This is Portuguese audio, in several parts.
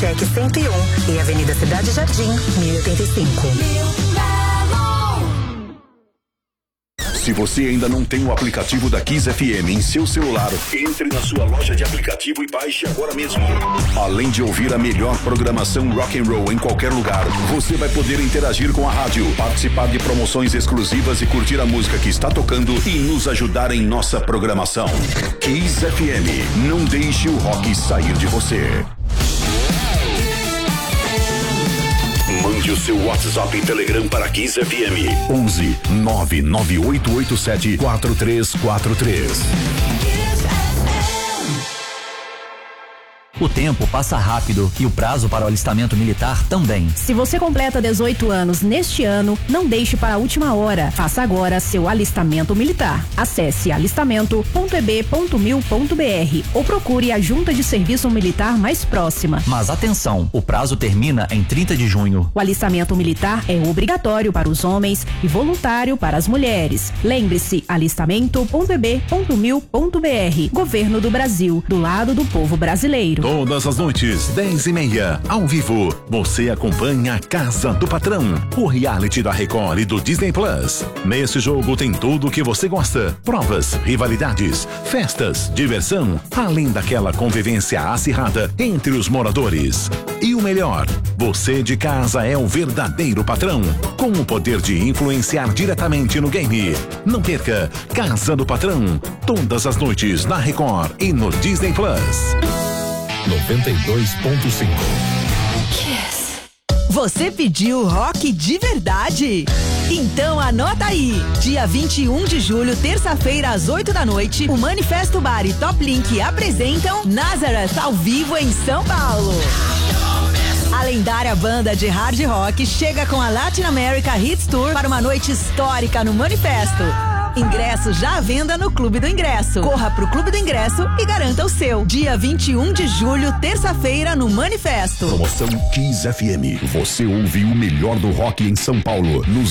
Cheque 101 e Avenida Cidade Jardim, 1085. Se você ainda não tem o aplicativo da Kiss FM em seu celular, entre na sua loja de aplicativo e baixe agora mesmo. Além de ouvir a melhor programação rock and roll em qualquer lugar, você vai poder interagir com a rádio, participar de promoções exclusivas e curtir a música que está tocando e nos ajudar em nossa programação. Kiss FM, não deixe o rock sair de você. Mande o seu WhatsApp e Telegram para Kiss FM 11 99887 4343. O tempo passa rápido e o prazo para o alistamento militar também. Se você completa 18 anos neste ano, não deixe para a última hora. Faça agora seu alistamento militar. Acesse alistamento.eb.mil.br ou procure a Junta de Serviço Militar mais próxima. Mas atenção, o prazo termina em 30 de junho. O alistamento militar é obrigatório para os homens e voluntário para as mulheres. Lembre-se, alistamento.eb.mil.br. Governo do Brasil, do lado do povo brasileiro. Todas as noites, 10h30, ao vivo, você acompanha a Casa do Patrão, o reality da Record e do Disney Plus. Nesse jogo tem tudo o que você gosta: provas, rivalidades, festas, diversão, além daquela convivência acirrada entre os moradores. E o melhor, você de casa é o verdadeiro patrão, com o poder de influenciar diretamente no game. Não perca Casa do Patrão, todas as noites na Record e no Disney Plus. 92.5. Você pediu rock de verdade? Então anota aí, dia 21 de julho, terça-feira às 8 da noite, o Manifesto Bar e Top Link apresentam Nazareth ao vivo em São Paulo. A lendária banda de hard rock chega com a Latin America Hits Tour para uma noite histórica no Manifesto. Ingressos já à venda no Clube do Ingresso. Corra pro Clube do Ingresso e garanta o seu. Dia 21 de julho, terça-feira, no Manifesto. Promoção Kiss FM. Você ouve o melhor do rock em São Paulo, nos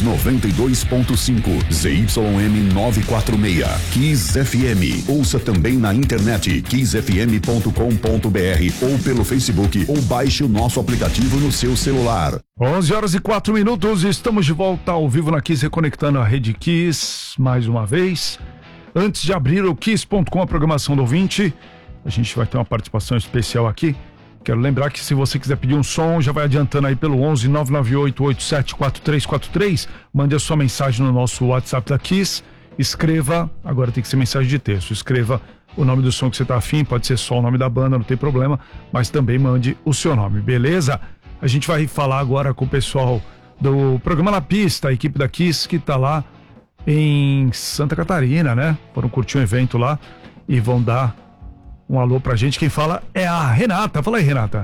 92.5 ZYM 946. Kiss FM. Ouça também na internet kissfm.com.br ou pelo Facebook, ou baixe o nosso aplicativo no seu celular. 11h04, estamos de volta ao vivo na Kiss, reconectando a rede Kiss mais uma vez. Antes de abrir o Kiss.com, a programação do ouvinte, a gente vai ter uma participação especial aqui. Quero lembrar que se você quiser pedir um som, já vai adiantando aí pelo 11 998 87 4343, mande a sua mensagem no nosso WhatsApp da Kiss, escreva, agora tem que ser mensagem de texto, escreva o nome do som que você tá afim, pode ser só o nome da banda, não tem problema, mas também mande o seu nome, beleza? A gente vai falar agora com o pessoal do programa Na Pista, a equipe da Kiss que tá lá em Santa Catarina, né? Foram curtir um evento lá e vão dar um alô pra gente. Quem fala é a Renata. Fala aí, Renata.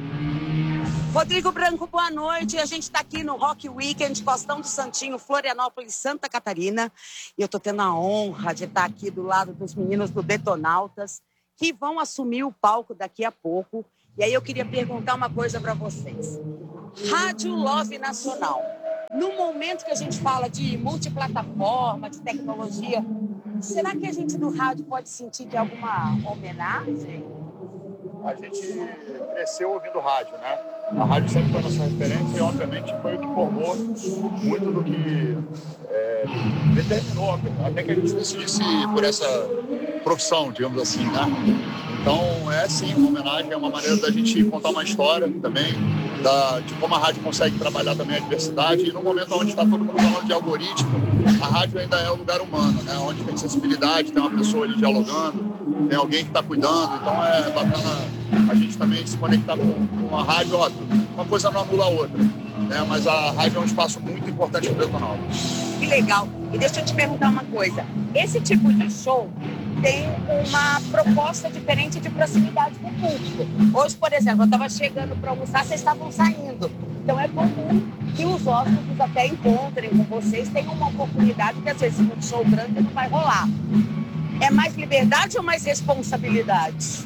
Rodrigo Branco, boa noite. A gente tá aqui no Rock Weekend, Costão do Santinho, Florianópolis, Santa Catarina. E eu tô tendo a honra de estar aqui do lado dos meninos do Detonautas, que vão assumir o palco daqui a pouco. E aí eu queria perguntar uma coisa para vocês. Rádio Love Nacional. No momento que a gente fala de multiplataforma, de tecnologia, será que a gente do rádio pode sentir que é alguma homenagem? A gente cresceu ouvindo rádio, né? A rádio sempre foi a nossa referência e, obviamente, foi o que formou muito do que determinou até que a gente decidisse por essa profissão, digamos assim, né? Então, é sim uma homenagem, é uma maneira da gente contar uma história também, de como a rádio consegue trabalhar também a diversidade. E no momento onde está todo mundo falando de algoritmo, a rádio ainda é o lugar humano, né? Onde tem sensibilidade, tem uma pessoa ali dialogando, tem alguém que está cuidando. Então é bacana a gente também se conectar com a rádio. Óbvio, uma coisa não anula a outra, né? Mas a rádio é um espaço muito importante para o Detonautas. Que legal. E deixa eu te perguntar uma coisa. Esse tipo de show tem uma proposta diferente de proximidade com o público. Hoje, por exemplo, eu estava chegando para almoçar, vocês estavam saindo. Então é comum que os hóspedes até encontrem com vocês, tenham uma oportunidade que às vezes um show grande não vai rolar. É mais liberdade ou mais responsabilidade?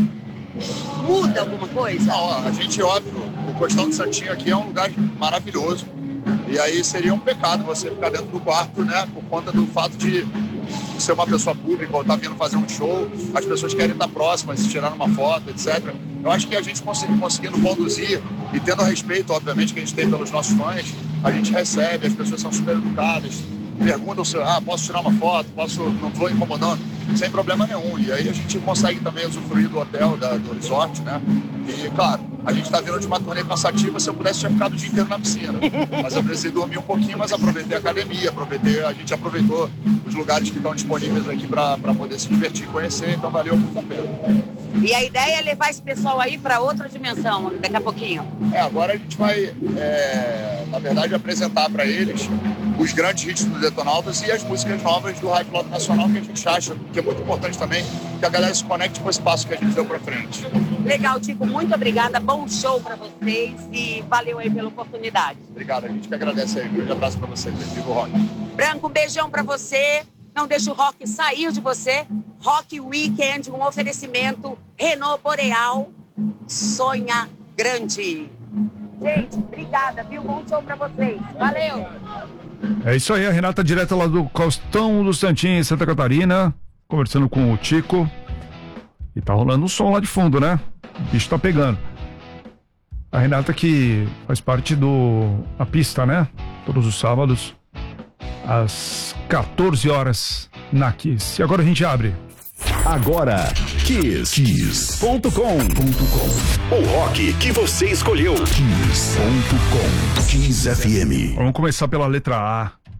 Muda alguma coisa? Não, a gente, óbvio, o Costão do Santinho aqui é um lugar maravilhoso. E aí seria um pecado você ficar dentro do quarto, né? Por conta do fato de ser uma pessoa pública ou tá vindo fazer um show, as pessoas querem estar próximas, tirar uma foto, etc. Eu acho que a gente conseguindo conduzir e tendo respeito, obviamente, que a gente tem pelos nossos fãs, a gente recebe, as pessoas são super educadas, perguntam se posso tirar uma foto, não estou incomodando, sem problema nenhum. E aí a gente consegue também usufruir do hotel, do resort, né? E, claro, a gente está vindo de uma turnê cansativa, se eu pudesse tinha ficado o dia inteiro na piscina. Mas eu precisei dormir um pouquinho, mas aproveitei a academia, a gente aproveitou os lugares que estão disponíveis aqui para poder se divertir e conhecer, então valeu muito a pena. E a ideia é levar esse pessoal aí para outra dimensão daqui a pouquinho. Agora a gente vai, na verdade, apresentar para eles os grandes hits do Detonautas e as músicas novas do Hype Club Nacional, que a gente acha que é muito importante também, que a galera se conecte com esse passo que a gente deu para frente. Legal, Tico, muito obrigada, bom show para vocês e valeu aí pela oportunidade. Obrigado, a gente que agradece aí, um grande abraço para vocês, viva o rock. Branco, um beijão para você, não deixa o rock sair de você, Rock Weekend, um oferecimento Renault Boreal, sonha grande. Gente, obrigada, viu? Bom show pra vocês. Valeu! É isso aí, a Renata direto lá do Costão do Santinho, em Santa Catarina, conversando com o Tico. E tá rolando um som lá de fundo, né? O bicho tá pegando. A Renata que faz parte da pista, né? Todos os sábados, às 14 horas na Kiss. E agora a gente abre. Agora, Kiss.com. O rock que você escolheu. Kiss.com. Kiss FM. Vamos começar pela letra A.